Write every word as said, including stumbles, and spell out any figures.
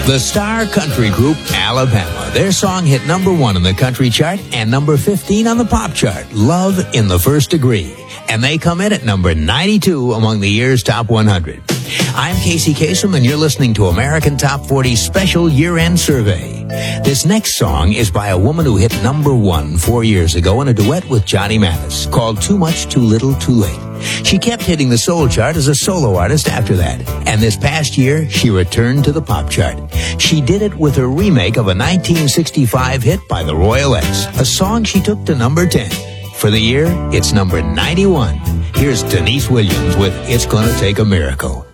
The star country group Alabama. Their song hit number one on the country chart and number fifteen on the pop chart, Love in the First Degree. And they come in at number ninety-two among the year's top one hundred. I'm Casey Kasem, and you're listening to American Top forty Special Year-End Survey. This next song is by a woman who hit number one four years ago in a duet with Johnny Mathis called Too Much, Too Little, Too Late. She kept hitting the soul chart as a solo artist after that, and this past year, she returned to the pop chart. She did it with a remake of a nineteen sixty-five hit by the Royalettes, a song she took to number ten. For the year, it's number ninety-one. Here's Denise Williams with It's Gonna Take a Miracle.